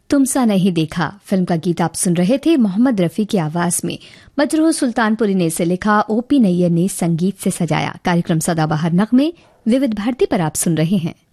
तुमसा नहीं देखा फिल्म का गीत आप सुन रहे थे मोहम्मद रफी की आवाज में। मजरूह सुल्तानपुरी ने इसे लिखा, ओपी नैयर ने संगीत से सजाया। कार्यक्रम सदाबहार नगमे विविध भारती पर आप सुन रहे हैं।